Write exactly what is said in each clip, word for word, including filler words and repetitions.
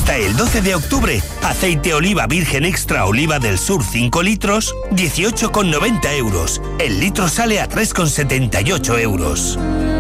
Hasta el doce de octubre, aceite oliva virgen extra oliva del sur cinco litros, dieciocho con noventa euros. El litro sale a tres con setenta y ocho euros.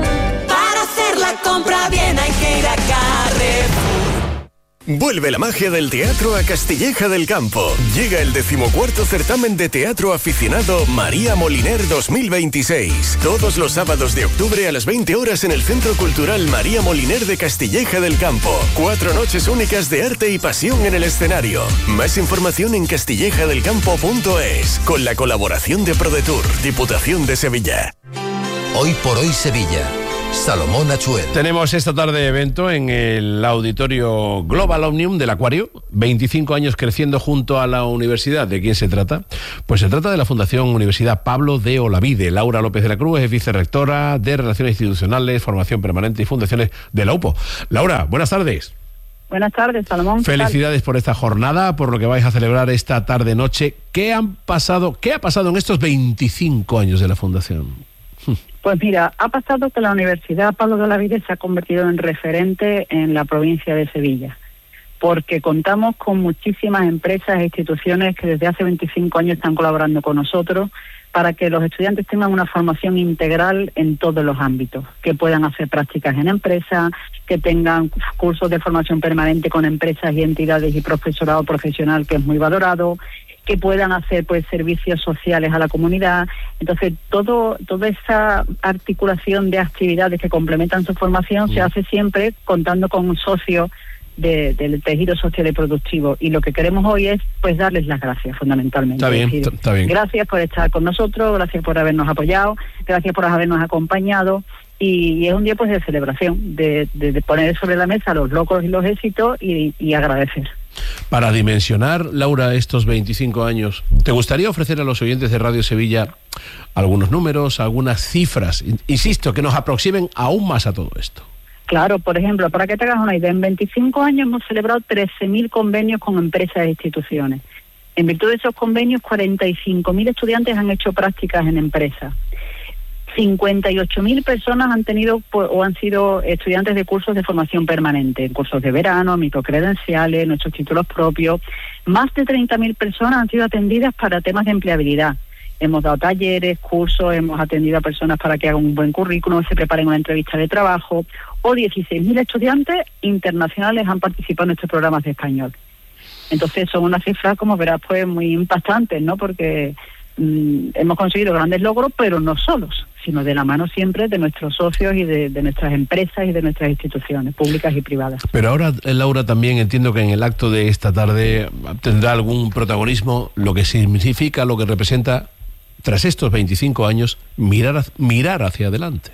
Para hacer la compra bien hay que ir a Carrefour. Vuelve la magia del teatro a Castilleja del Campo. Llega el decimocuarto certamen de teatro aficionado María Moliner dos mil veintiséis. Todos los sábados de octubre a las veinte horas en el Centro Cultural María Moliner de Castilleja del Campo. Cuatro noches únicas de arte y pasión en el escenario. Más información en castilleja del campo punto es, con la colaboración de ProDetour, Diputación de Sevilla. Hoy por hoy Sevilla. Salomón Achuel. Tenemos esta tarde evento en el auditorio Global Omnium del Acuario, veinticinco años creciendo junto a la universidad. ¿De quién se trata? Pues se trata de la Fundación Universidad Pablo de Olavide. Laura López de la Cruz es vicerrectora de Relaciones Institucionales, Formación Permanente y Fundaciones de la U P O. Laura, buenas tardes. Buenas tardes, Salomón. Felicidades por esta jornada, por lo que vais a celebrar esta tarde-noche. ¿Qué han pasado, qué ha pasado en estos veinticinco años de la Fundación? Pues mira, ha pasado que la Universidad Pablo de Olavide se ha convertido en referente en la provincia de Sevilla, porque contamos con muchísimas empresas e instituciones que desde hace veinticinco años están colaborando con nosotros para que los estudiantes tengan una formación integral en todos los ámbitos, que puedan hacer prácticas en empresas, que tengan cursos de formación permanente con empresas y entidades y profesorado profesional que es muy valorado, que puedan hacer pues servicios sociales a la comunidad. Entonces todo toda esa articulación de actividades que complementan su formación sí. se hace siempre contando con un socio de, del tejido social y productivo, y lo que queremos hoy es pues darles las gracias fundamentalmente. Está bien, es decir, está bien. Gracias por estar con nosotros, gracias por habernos apoyado, gracias por habernos acompañado, y, y es un día pues de celebración, de, de, de poner sobre la mesa los logros y los éxitos y, y agradecer. Para dimensionar, Laura, estos veinticinco años, ¿te gustaría ofrecer a los oyentes de Radio Sevilla algunos números, algunas cifras, insisto, que nos aproximen aún más a todo esto? Claro, por ejemplo, para que te hagas una idea, en veinticinco años hemos celebrado trece mil convenios con empresas e instituciones. En virtud de esos convenios, cuarenta y cinco mil estudiantes han hecho prácticas en empresas. cincuenta y ocho mil personas han tenido o han sido estudiantes de cursos de formación permanente, cursos de verano, microcredenciales, nuestros títulos propios. Más de treinta mil personas han sido atendidas para temas de empleabilidad. Hemos dado talleres, cursos, hemos atendido a personas para que hagan un buen currículum, se preparen una entrevista de trabajo, o dieciséis mil estudiantes internacionales han participado en nuestros programas de español. Entonces son unas cifras, como verás, pues muy impactantes, ¿no? Porque mmm, hemos conseguido grandes logros, pero no solos, sino de la mano siempre de nuestros socios y de, de nuestras empresas y de nuestras instituciones públicas y privadas. Pero ahora, Laura, también entiendo que en el acto de esta tarde tendrá algún protagonismo lo que significa, lo que representa, tras estos veinticinco años, mirar, mirar hacia adelante.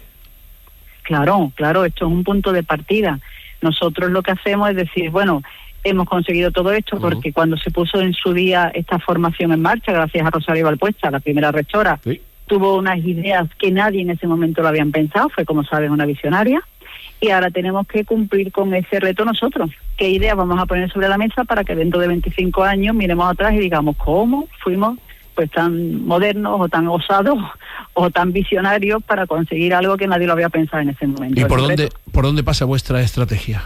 Claro, claro, esto es un punto de partida. Nosotros lo que hacemos es decir, bueno, hemos conseguido todo esto porque uh-huh. cuando se puso en su día esta formación en marcha, gracias a Rosario Valpuesta, la primera rectora, sí. tuvo unas ideas que nadie en ese momento lo habían pensado, fue, como sabes, una visionaria, y ahora tenemos que cumplir con ese reto nosotros. ¿Qué ideas vamos a poner sobre la mesa para que dentro de veinticinco años miremos atrás y digamos cómo fuimos pues tan modernos o tan osados o tan visionarios para conseguir algo que nadie lo había pensado en ese momento? ¿Y por dónde, por dónde pasa vuestra estrategia?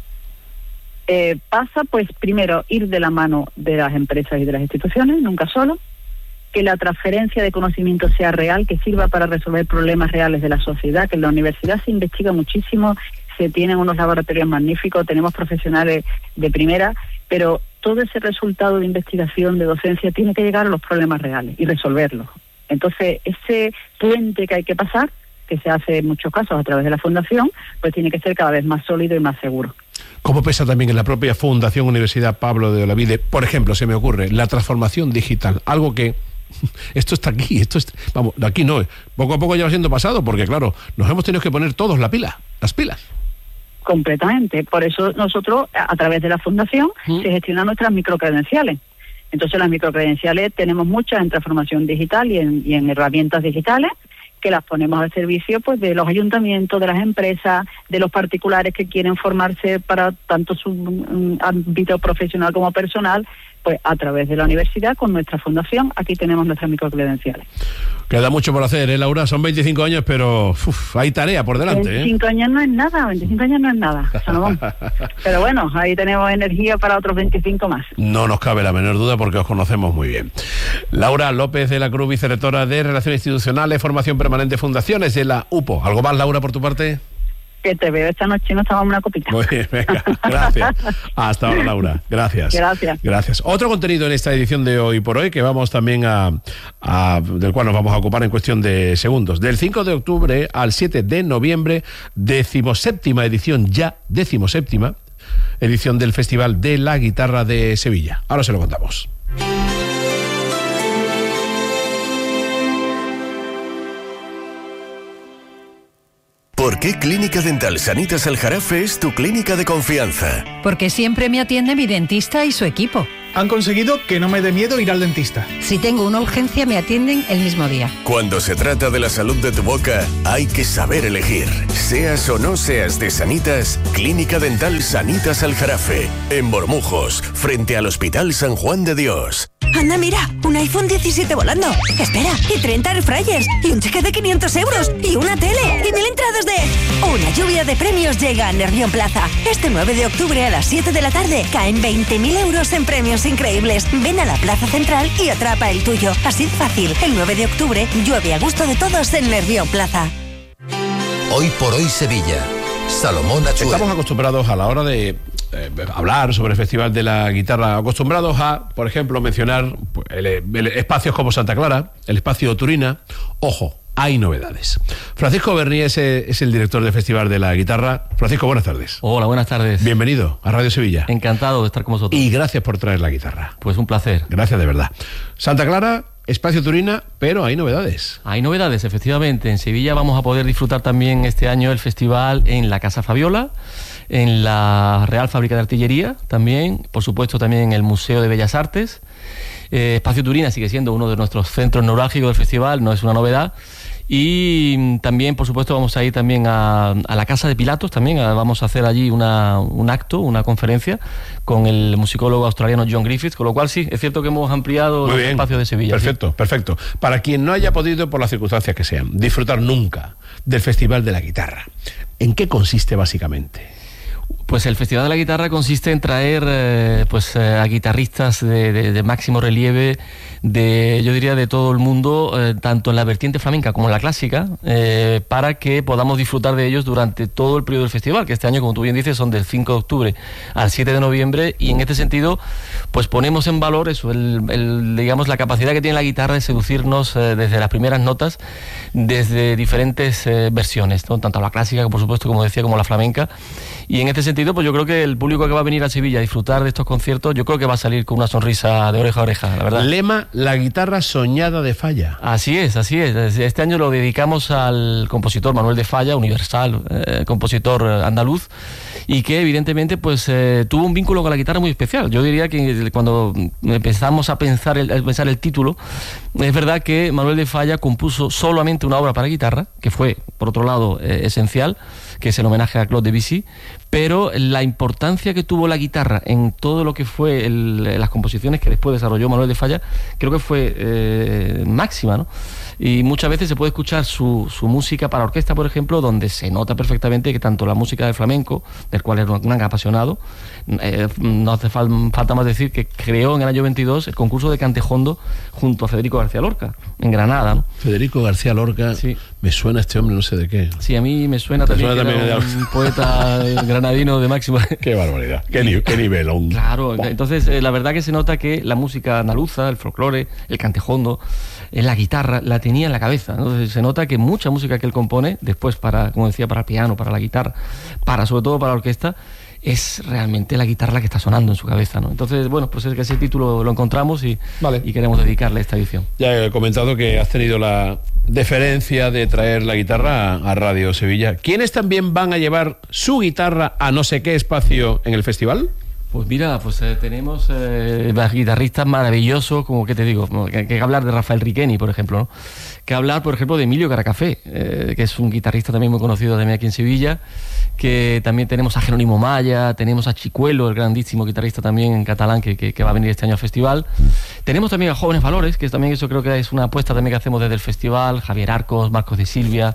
Eh, pasa, pues, primero, ir de la mano de las empresas y de las instituciones, nunca solo, que la transferencia de conocimiento sea real, que sirva para resolver problemas reales de la sociedad, que en la universidad se investiga muchísimo, se tienen unos laboratorios magníficos, tenemos profesionales de primera, pero todo ese resultado de investigación, de docencia, tiene que llegar a los problemas reales y resolverlos. Entonces, ese puente que hay que pasar, que se hace en muchos casos a través de la Fundación, pues tiene que ser cada vez más sólido y más seguro. ¿Cómo pesa también en la propia Fundación Universidad Pablo de Olavide? Por ejemplo, se me ocurre, la transformación digital, algo que... Esto está aquí, esto está, vamos, aquí no, poco a poco ya va siendo pasado, porque claro, nos hemos tenido que poner todos la pila, las pilas. Completamente, por eso nosotros, a través de la Fundación, ¿Mm? se gestionan nuestras microcredenciales. Entonces las microcredenciales tenemos muchas en transformación digital y en, y en herramientas digitales, que las ponemos al servicio pues de los ayuntamientos, de las empresas, de los particulares que quieren formarse para tanto su um, ámbito profesional como personal, pues a través de la universidad, con nuestra fundación, aquí tenemos nuestras microcredenciales. Queda mucho por hacer, ¿eh, Laura? Son veinticinco años, pero uf, hay tarea por delante. veinticinco ¿eh? años no es nada, veinticinco años no es nada, Salomón. Pero bueno, ahí tenemos energía para otros veinticinco más. No nos cabe la menor duda porque os conocemos muy bien. Laura López de la Cruz, vicerrectora de Relaciones Institucionales, Formación Permanente, Fundaciones de la U P O. ¿Algo más, Laura, por tu parte? Que te veo esta noche, nos tomamos una copita. Muy bien, venga, gracias. Hasta ahora, Laura. Gracias. Gracias. Gracias. Otro contenido en esta edición de Hoy por Hoy que vamos también a, a del cual nos vamos a ocupar en cuestión de segundos. Del cinco de octubre al siete de noviembre, decimoséptima edición, ya decimoséptima edición del Festival de la Guitarra de Sevilla. Ahora se lo contamos. ¿Por qué Clínica Dental Sanitas Aljarafe es tu clínica de confianza? Porque siempre me atiende mi dentista y su equipo. Han conseguido que no me dé miedo ir al dentista. Si tengo una urgencia, me atienden el mismo día. Cuando se trata de la salud de tu boca, hay que saber elegir. Seas o no seas de Sanitas, Clínica Dental Sanitas Aljarafe, en Bormujos, frente al Hospital San Juan de Dios. Anda, mira, un iPhone diecisiete volando. Espera, y treinta airfryers, y un cheque de quinientos euros, y una tele, y mil entradas de... Una lluvia de premios llega a Nervión Plaza. Este nueve de octubre a las siete de la tarde caen veinte mil euros en premios increíbles. Ven a la Plaza Central y atrapa el tuyo. Así de fácil, el nueve de octubre llueve a gusto de todos en Nervión Plaza. Hoy por Hoy Sevilla. Salomón Achuel. Estamos acostumbrados a la hora de eh, hablar sobre el Festival de la Guitarra, acostumbrados a, por ejemplo, mencionar pues, el, el, espacios como Santa Clara, el espacio Turina. Ojo, hay novedades. Francisco Bernier es, es el director del Festival de la Guitarra. Francisco, buenas tardes. Hola, buenas tardes. Bienvenido a Radio Sevilla. Encantado de estar con vosotros. Y gracias por traer la guitarra. Pues un placer. Gracias de verdad. Santa Clara, espacio Turina, pero hay novedades. Hay novedades, efectivamente. En Sevilla vamos a poder disfrutar también este año el festival en la Casa Fabiola, en la Real Fábrica de Artillería también, por supuesto también en el Museo de Bellas Artes. Eh, espacio Turina sigue siendo uno de nuestros centros neurálgicos del festival, no es una novedad. Y también, por supuesto, vamos a ir también a, a la Casa de Pilatos, también a, vamos a hacer allí una, un acto, una conferencia con el musicólogo australiano John Griffiths, con lo cual sí, es cierto que hemos ampliado Muy los bien. espacios de Sevilla. Perfecto, sí. perfecto. Para quien no haya podido, por las circunstancias que sean, disfrutar nunca del Festival de la Guitarra, ¿en qué consiste básicamente? Pues el Festival de la Guitarra consiste en traer eh, pues, eh, a guitarristas de, de, de máximo relieve, de, yo diría de todo el mundo, eh, tanto en la vertiente flamenca como en la clásica, eh, para que podamos disfrutar de ellos durante todo el periodo del festival, que este año, como tú bien dices, son del cinco de octubre al siete de noviembre, y en este sentido pues ponemos en valor eso, el, el, digamos, la capacidad que tiene la guitarra de seducirnos eh, desde las primeras notas, desde diferentes eh, versiones, ¿no? Tanto la clásica, por supuesto, como decía, como la flamenca. Y en este sentido, pues yo creo que el público que va a venir a Sevilla a disfrutar de estos conciertos, yo creo que va a salir con una sonrisa de oreja a oreja, la verdad. Lema, la guitarra soñada de Falla. Así es, así es. Este año lo dedicamos al compositor Manuel de Falla, universal, eh, compositor andaluz, y que evidentemente pues eh, tuvo un vínculo con la guitarra muy especial. Yo diría que cuando empezamos a pensar el, a pensar el título, es verdad que Manuel de Falla compuso solamente una obra para guitarra, que fue, por otro lado, eh, esencial, que es el homenaje a Claude Debussy, pero la importancia que tuvo la guitarra en todo lo que fue el, las composiciones que después desarrolló Manuel de Falla, creo que fue eh, máxima, ¿no? Y muchas veces se puede escuchar su, su música para orquesta, por ejemplo, donde se nota perfectamente que tanto la música de flamenco, del cual era un gran apasionado, eh, no hace fal- falta más decir que creó en el año veintidós el concurso de Cantejondo junto a Federico García Lorca, en Granada, ¿no? Federico García Lorca, sí. Me suena este hombre, no sé de qué. Sí, a mí me suena también, suena que también era de... un poeta granadino de máximo. Qué barbaridad, qué, ni- qué nivelón. Claro, wow. Entonces eh, la verdad que se nota que la música andaluza, el folclore, el cantejondo, eh, la guitarra, la tenía en la cabeza, ¿no? Entonces, se nota que mucha música que él compone, después para, como decía, para el piano, para la guitarra, para sobre todo para la orquesta, es realmente la guitarra la que está sonando en su cabeza, ¿no? Entonces, bueno, pues es que ese título lo encontramos y, vale. y queremos dedicarle esta edición. Ya he comentado que has tenido la deferencia de traer la guitarra a, a Radio Sevilla. ¿Quiénes también van a llevar su guitarra a no sé qué espacio en el festival? Pues mira, pues eh, tenemos eh, guitarristas maravillosos, como que te digo, que, que hablar de Rafael Riqueni, por ejemplo, ¿no? Que hablar, por ejemplo, de Emilio Caracafé, eh, que es un guitarrista también muy conocido también aquí en Sevilla, que también tenemos a Jerónimo Maya, tenemos a Chicuelo, el grandísimo guitarrista también en catalán, que, que, que va a venir este año al festival. Tenemos también a Jóvenes Valores, que también eso creo que es una apuesta también que hacemos desde el festival, Javier Arcos, Marcos de Silvia.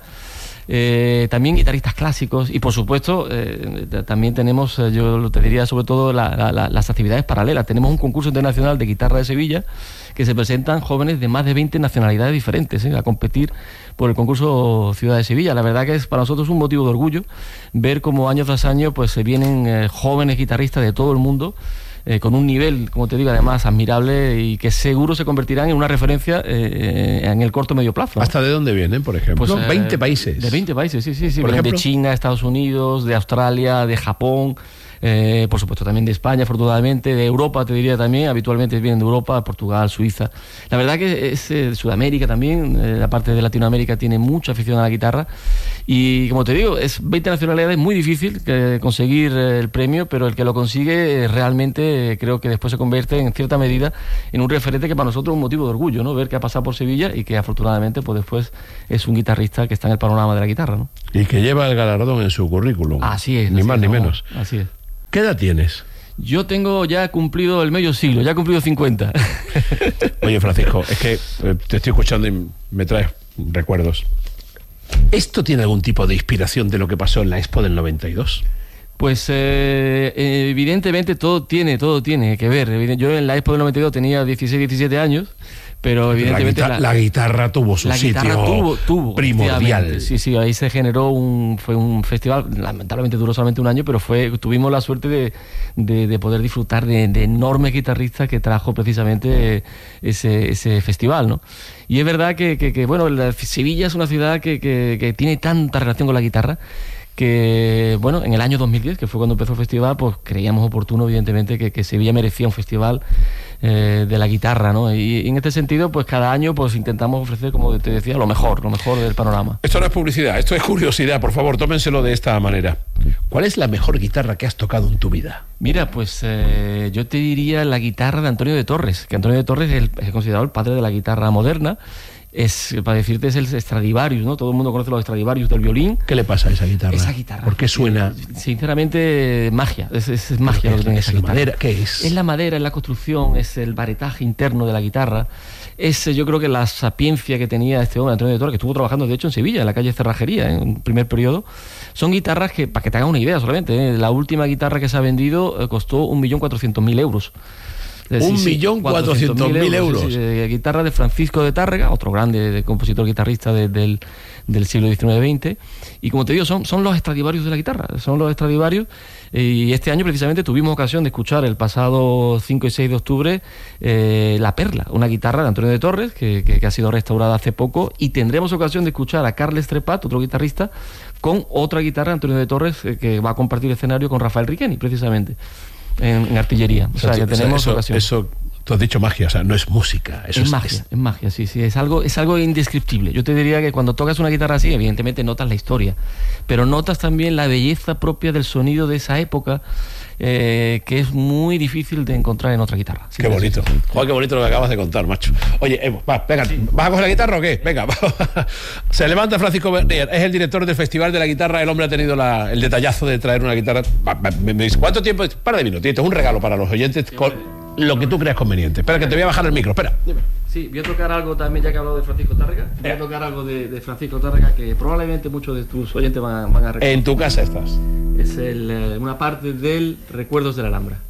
Eh, también guitarristas clásicos y por supuesto eh, también tenemos, eh, yo te diría sobre todo la, la, la, las actividades paralelas. Tenemos un concurso internacional de guitarra de Sevilla que se presentan jóvenes de más de veinte nacionalidades diferentes eh, a competir por el concurso Ciudad de Sevilla. La verdad que es para nosotros un motivo de orgullo ver cómo año tras año pues se vienen eh, jóvenes guitarristas de todo el mundo Eh, con un nivel, como te digo, además admirable y que seguro se convertirán en una referencia eh, en el corto medio plazo. ¿Hasta de dónde vienen, por ejemplo? Pues, eh, veinte países. De veinte países, sí, sí, sí. ¿Por ejemplo? De China, Estados Unidos, de Australia, de Japón, eh, por supuesto también de España, afortunadamente, de Europa, te diría también, habitualmente vienen de Europa, Portugal, Suiza. La verdad que es eh, Sudamérica también, eh, la parte de Latinoamérica tiene mucha afición a la guitarra y, como te digo, es veinte nacionalidades, muy difícil eh, conseguir eh, el premio, pero el que lo consigue eh, realmente eh, creo que después se convierte en cierta medida en un referente que para nosotros es un motivo de orgullo, ¿no? Ver que ha pasado por Sevilla y que afortunadamente pues después es un guitarrista que está en el panorama de la guitarra, ¿no? Y que lleva el galardón en su currículum. Así es. Ni así más es, ni no, menos. Así es. ¿Qué edad tienes? Yo tengo ya cumplido el medio siglo, ya he cumplido cincuenta. Oye, Francisco, es que eh, te estoy escuchando y me traes recuerdos. ¿Esto tiene algún tipo de inspiración de lo que pasó en la Expo del noventa y dos? Pues eh, evidentemente todo tiene, todo tiene que ver. Yo en la Expo del noventa y dos tenía dieciséis, diecisiete años, pero evidentemente la, guitarra, la, la guitarra tuvo su la sitio guitarra tuvo, tuvo, primordial. Sí, sí, ahí se generó un, fue un festival, lamentablemente duró solamente un año, pero fue, tuvimos la suerte de, de, de poder disfrutar de, de enormes guitarristas que trajo precisamente ese, ese festival, ¿no? Y es verdad que, que, que bueno, la, Sevilla es una ciudad que, que, que tiene tanta relación con la guitarra que, bueno, en el año dos mil diez, que fue cuando empezó el festival, pues creíamos oportuno, evidentemente, que, que Sevilla merecía un festival eh, de la guitarra, ¿no? Y, y en este sentido, pues cada año pues intentamos ofrecer, como te decía, lo mejor, lo mejor del panorama. Esto no es publicidad, esto es curiosidad, por favor, tómenselo de esta manera. ¿Cuál es la mejor guitarra que has tocado en tu vida? Mira, pues eh, yo te diría la guitarra de Antonio de Torres, que Antonio de Torres es, el, es considerado el padre de la guitarra moderna. Es, para decirte, es el Stradivarius, ¿no? Todo el mundo conoce los Stradivarius del violín. ¿Qué le pasa a esa guitarra? Esa guitarra. ¿Por qué suena? Sinceramente, magia. Es, es, es magia lo que tiene esa guitarra. ¿Madera? ¿Qué es? Es la madera, es la construcción, es el baretaje interno de la guitarra. Es, yo creo que la sapiencia que tenía este hombre, Antonio de Torres, que estuvo trabajando, de hecho, en Sevilla, en la calle Cerrajería, en un primer periodo. Son guitarras que, para que te hagan una idea solamente, ¿eh? La última guitarra que se ha vendido eh, costó un millón cuatrocientos mil euros. Un millón cuatrocientos mil euros. Sí, sí, de guitarra de Francisco de Tárrega, otro grande de compositor guitarrista de, del, del siglo diecinueve veinte. Y como te digo, son, son los Stradivarius de la guitarra. Son los Stradivarius. Y este año precisamente tuvimos ocasión de escuchar el pasado cinco y seis de octubre eh, La Perla, una guitarra de Antonio de Torres que, que, que ha sido restaurada hace poco. Y tendremos ocasión de escuchar a Carles Trepat, otro guitarrista, con otra guitarra de Antonio de Torres eh, que va a compartir escenario con Rafael Riqueni, precisamente. En, en artillería. O sea, o sea que tenemos eso, eso, tú has dicho magia, o sea, no es música. Eso es, es magia, es... es magia, sí, sí. Es algo, es algo indescriptible. Yo te diría que cuando tocas una guitarra así, evidentemente notas la historia, pero notas también la belleza propia del sonido de esa época, eh, que es muy difícil de encontrar en otra guitarra. Qué bonito. Joder, qué bonito lo que acabas de contar, macho. Oye, Evo, va, venga, sí. ¿Vas a coger la guitarra o qué? Venga, va. Se levanta Francisco Bernier, es el director del Festival de la Guitarra. El hombre ha tenido la, el detallazo de traer una guitarra. Va, va, me, me dice, ¿cuánto tiempo? Un par de minutitos, un regalo para los oyentes con lo que tú creas conveniente. Espera, que te voy a bajar el micro, espera. Dime. Sí, voy a tocar algo también, ya que he hablado de Francisco Tárrega. Voy a tocar algo de, de Francisco Tárrega que probablemente muchos de tus oyentes van a, van a recordar. En tu casa estás. Es el, eh, una parte del Recuerdos de la Alhambra.